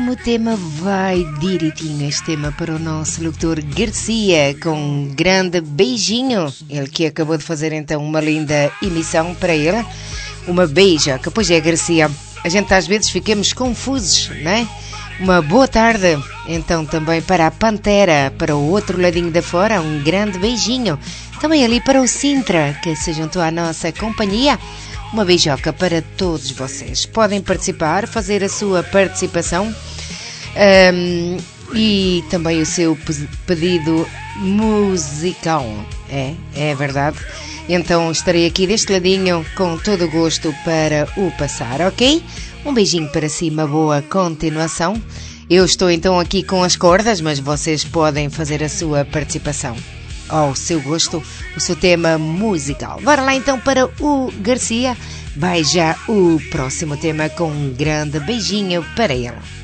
O tema vai direitinho, este tema para o nosso locutor Garcia, com um grande beijinho. Ele que acabou de fazer então uma linda emissão para ele. Uma beija, que pois é, Garcia, a gente às vezes ficamos confusos, não é? Uma boa tarde, então também para a Pantera, para o outro ladinho da fora, um grande beijinho. Também ali para o Sintra, que se juntou à nossa companhia. Uma beijoca para todos vocês. Podem participar, fazer a sua participação e também o seu pedido musical. É verdade. Então estarei aqui deste ladinho com todo o gosto para o passar, ok? Um beijinho para si, uma boa continuação. Eu estou então aqui com as cordas, mas vocês podem fazer a sua participação ao seu gosto, o seu tema musical. Bora lá então para o Garcia. Vai já o próximo tema com um grande beijinho para ela.